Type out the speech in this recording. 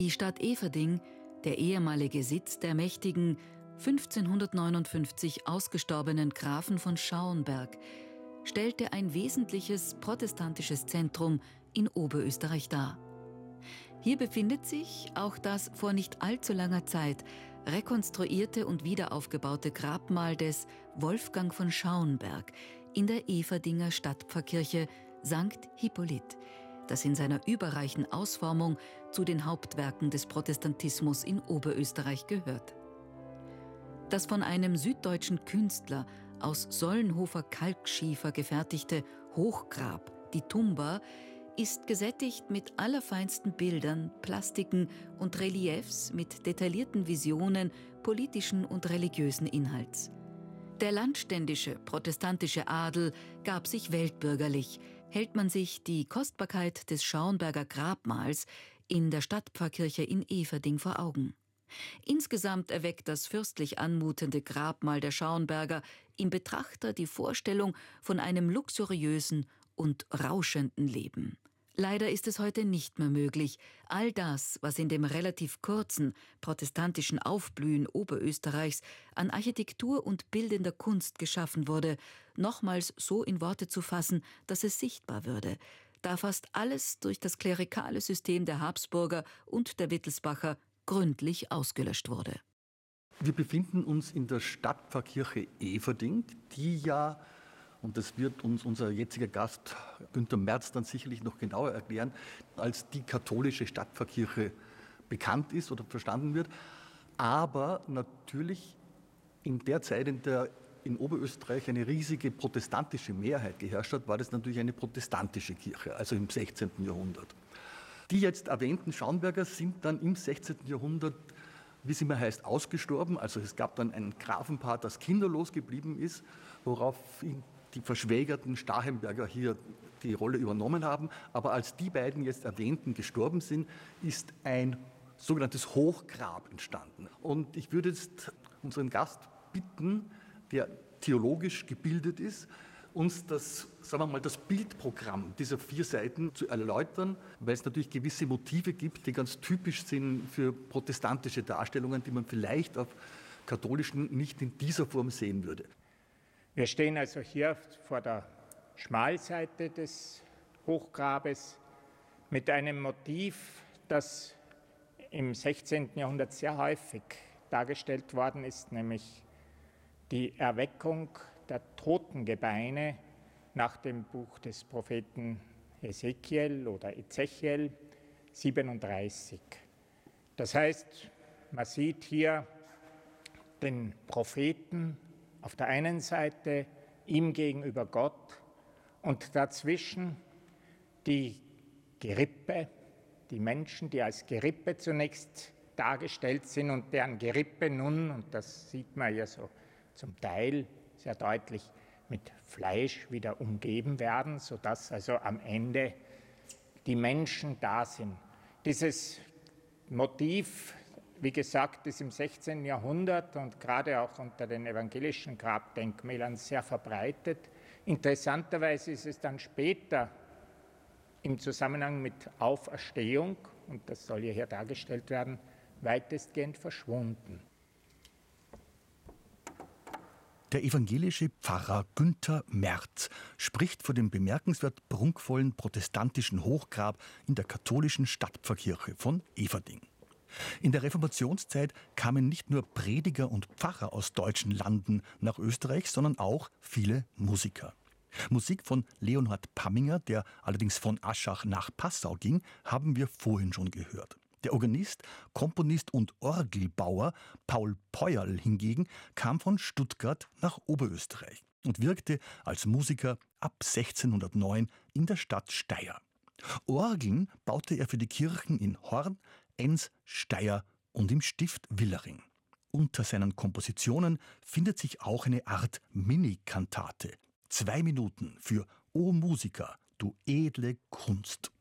Die Stadt Eferding, der ehemalige Sitz der mächtigen 1559 ausgestorbenen Grafen von Schauenberg, stellte ein wesentliches protestantisches Zentrum in Oberösterreich dar. Hier befindet sich auch das vor nicht allzu langer Zeit rekonstruierte und wiederaufgebaute Grabmal des Wolfgang von Schauenberg in der Eferdinger Stadtpfarrkirche St. Hippolyt, das in seiner überreichen Ausformung zu den Hauptwerken des Protestantismus in Oberösterreich gehört. Das von einem süddeutschen Künstler aus Sollenhofer Kalkschiefer gefertigte Hochgrab, die Tumba, ist gesättigt mit allerfeinsten Bildern, Plastiken und Reliefs mit detaillierten Visionen politischen und religiösen Inhalts. Der landständische protestantische Adel gab sich weltbürgerlich, hält man sich die Kostbarkeit des Schauenberger Grabmals in der Stadtpfarrkirche in Eferding vor Augen. Insgesamt erweckt das fürstlich anmutende Grabmal der Schauenberger im Betrachter die Vorstellung von einem luxuriösen und rauschenden Leben. Leider ist es heute nicht mehr möglich, all das, was in dem relativ kurzen protestantischen Aufblühen Oberösterreichs an Architektur und bildender Kunst geschaffen wurde, nochmals so in Worte zu fassen, dass es sichtbar würde, da fast alles durch das klerikale System der Habsburger und der Wittelsbacher gründlich ausgelöscht wurde. Wir befinden uns in der Stadtpfarrkirche Eferding, die ja, und das wird uns unser jetziger Gast Günther Merz dann sicherlich noch genauer erklären, als die katholische Stadtpfarrkirche bekannt ist oder verstanden wird. Aber natürlich in der Zeit, in der in Oberösterreich eine riesige protestantische Mehrheit geherrscht hat, war das natürlich eine protestantische Kirche, also im 16. Jahrhundert. Die jetzt erwähnten Schauenberger sind dann im 16. Jahrhundert, wie es immer heißt, ausgestorben. Also es gab dann ein Grafenpaar, das kinderlos geblieben ist, woraufhin die verschwägerten Starhemberger hier die Rolle übernommen haben. Aber als die beiden jetzt erwähnten gestorben sind, ist ein sogenanntes Hochgrab entstanden. Und ich würde jetzt unseren Gast bitten, der theologisch gebildet ist, uns das, sagen wir mal, das Bildprogramm dieser 4 Seiten zu erläutern, weil es natürlich gewisse Motive gibt, die ganz typisch sind für protestantische Darstellungen, die man vielleicht auf katholischen nicht in dieser Form sehen würde. Wir stehen also hier vor der Schmalseite des Hochgrabes mit einem Motiv, das im 16. Jahrhundert sehr häufig dargestellt worden ist, nämlich die Erweckung der Totengebeine nach dem Buch des Propheten Hesekiel oder Ezechiel 37. Das heißt, man sieht hier den Propheten auf der einen Seite, ihm gegenüber Gott, und dazwischen die Gerippe, die Menschen, die als Gerippe zunächst dargestellt sind und deren Gerippe nun, und das sieht man ja so zum Teil sehr deutlich, mit Fleisch wieder umgeben werden, sodass also am Ende die Menschen da sind. Dieses Motiv, wie gesagt, ist im 16. Jahrhundert und gerade auch unter den evangelischen Grabdenkmälern sehr verbreitet. Interessanterweise ist es dann später im Zusammenhang mit Auferstehung, und das soll ja hier dargestellt werden, weitestgehend verschwunden. Der evangelische Pfarrer Günther Merz spricht vor dem bemerkenswert prunkvollen protestantischen Hochgrab in der katholischen Stadtpfarrkirche von Eferding. In der Reformationszeit kamen nicht nur Prediger und Pfarrer aus deutschen Landen nach Österreich, sondern auch viele Musiker. Musik von Leonhard Pamminger, der allerdings von Aschach nach Passau ging, haben wir vorhin schon gehört. Der Organist, Komponist und Orgelbauer Paul Peuerl hingegen kam von Stuttgart nach Oberösterreich und wirkte als Musiker ab 1609 in der Stadt Steyr. Orgeln baute er für die Kirchen in Horn, Enns, Steyr und im Stift Willering. Unter seinen Kompositionen findet sich auch eine Art Mini-Kantate. 2 Minuten für O Musiker, du edle Kunst.